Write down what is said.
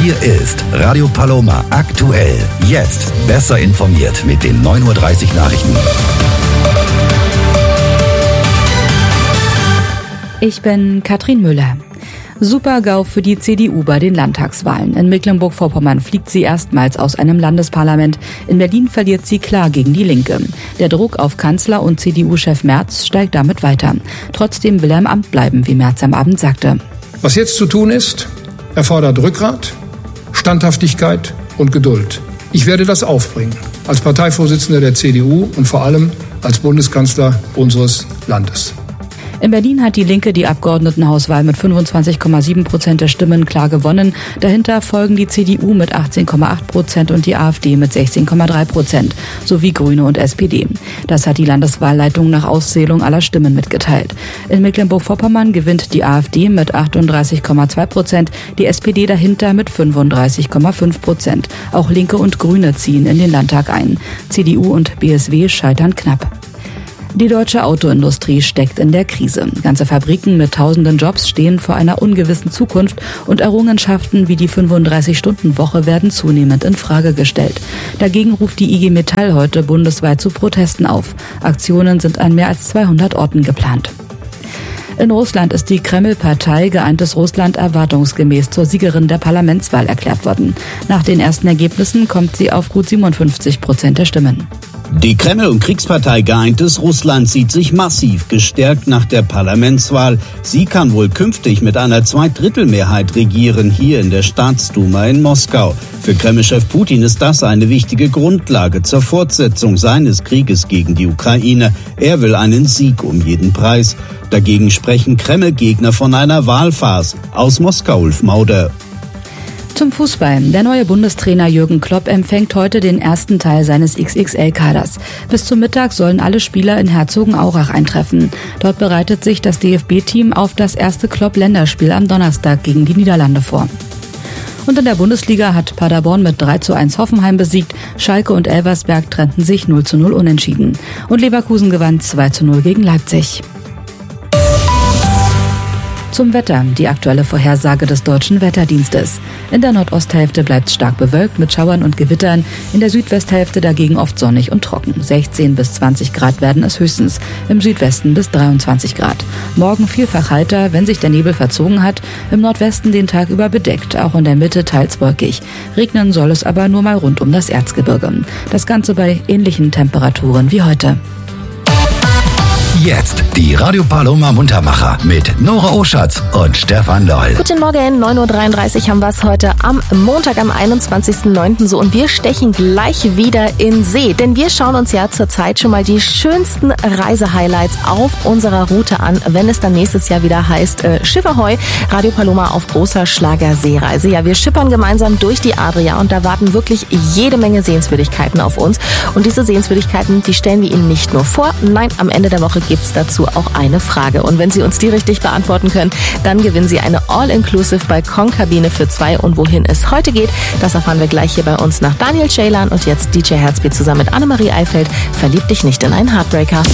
Hier ist Radio Paloma aktuell. Jetzt besser informiert mit den 9:30 Uhr Nachrichten. Ich bin Katrin Müller. Super-GAU für die CDU bei den Landtagswahlen. In Mecklenburg-Vorpommern fliegt sie erstmals aus einem Landesparlament. In Berlin verliert sie klar gegen die Linke. Der Druck auf Kanzler und CDU-Chef Merz steigt damit weiter. Trotzdem will er im Amt bleiben, wie Merz am Abend sagte. Was jetzt zu tun ist, erfordert Rückgrat, Standhaftigkeit und Geduld. Ich werde das aufbringen, als Parteivorsitzender der CDU und vor allem als Bundeskanzler unseres Landes. In Berlin hat die Linke die Abgeordnetenhauswahl mit 25,7% der Stimmen klar gewonnen. Dahinter folgen die CDU mit 18,8% und die AfD mit 16,3%, sowie Grüne und SPD. Das hat die Landeswahlleitung nach Auszählung aller Stimmen mitgeteilt. In Mecklenburg-Vorpommern gewinnt die AfD mit 38,2%, die SPD dahinter mit 35,5%. Auch Linke und Grüne ziehen in den Landtag ein. CDU und BSW scheitern knapp. Die deutsche Autoindustrie steckt in der Krise. Ganze Fabriken mit tausenden Jobs stehen vor einer ungewissen Zukunft und Errungenschaften wie die 35-Stunden-Woche werden zunehmend in Frage gestellt. Dagegen ruft die IG Metall heute bundesweit zu Protesten auf. Aktionen sind an mehr als 200 Orten geplant. In Russland ist die Kreml-Partei Geeintes Russland erwartungsgemäß zur Siegerin der Parlamentswahl erklärt worden. Nach den ersten Ergebnissen kommt sie auf gut 57% der Stimmen. Die Kreml- und Kriegspartei Geeintes Russland sieht sich massiv gestärkt nach der Parlamentswahl. Sie kann wohl künftig mit einer Zweidrittelmehrheit regieren, hier in der Staatsduma in Moskau. Für Kreml-Chef Putin ist das eine wichtige Grundlage zur Fortsetzung seines Krieges gegen die Ukraine. Er will einen Sieg um jeden Preis. Dagegen sprechen Kreml-Gegner von einer Wahlfarce. Aus Moskau, Ulf Mauder. Zum Fußball. Der neue Bundestrainer Jürgen Klopp empfängt heute den ersten Teil seines XXL-Kaders. Bis zum Mittag sollen alle Spieler in Herzogenaurach eintreffen. Dort bereitet sich das DFB-Team auf das erste Klopp-Länderspiel am Donnerstag gegen die Niederlande vor. Und in der Bundesliga hat Paderborn mit 3:1 Hoffenheim besiegt. Schalke und Elversberg trennten sich 0:0 unentschieden. Und Leverkusen gewann 2:0 gegen Leipzig. Zum Wetter, die aktuelle Vorhersage des Deutschen Wetterdienstes. In der Nordosthälfte bleibt es stark bewölkt mit Schauern und Gewittern, in der Südwesthälfte dagegen oft sonnig und trocken. 16 bis 20 Grad werden es höchstens, im Südwesten bis 23 Grad. Morgen vielfach heiter, wenn sich der Nebel verzogen hat, im Nordwesten den Tag über bedeckt, auch in der Mitte teils wolkig. Regnen soll es aber nur mal rund um das Erzgebirge. Das Ganze bei ähnlichen Temperaturen wie heute. Jetzt die Radio Paloma Muntermacher mit Nora Oschatz und Stefan Loll. Guten Morgen, 9:33 Uhr haben wir es heute am Montag, am 21.09. so und wir stechen gleich wieder in See, denn wir schauen uns ja zurzeit schon mal die schönsten Reisehighlights auf unserer Route an, wenn es dann nächstes Jahr wieder heißt Schiff Ahoi, Radio Paloma auf großer Schlager-Seereise. Ja, wir schippern gemeinsam durch die Adria und da warten wirklich jede Menge Sehenswürdigkeiten auf uns und diese Sehenswürdigkeiten, die stellen wir Ihnen nicht nur vor, nein, am Ende der Woche gibt's dazu auch eine Frage. Und wenn Sie uns die richtig beantworten können, dann gewinnen Sie eine All-Inclusive Balkonkabine für 2. Und wohin es heute geht, das erfahren wir gleich hier bei uns nach Daniel Ceylan und jetzt DJ Herzbeat zusammen mit Annemarie Eifeld. Verlieb dich nicht in einen Heartbreaker.